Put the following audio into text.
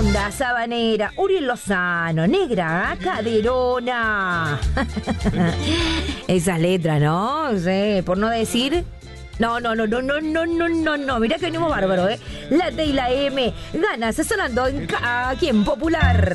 Onda Sabanera, Uriel Lozano, negra, caderona. Esas letras, ¿no? Sí, por no decir... No. Mirá que venimos bárbaro, ¿eh? La T y la M. Ganas sonando aquí en Popular.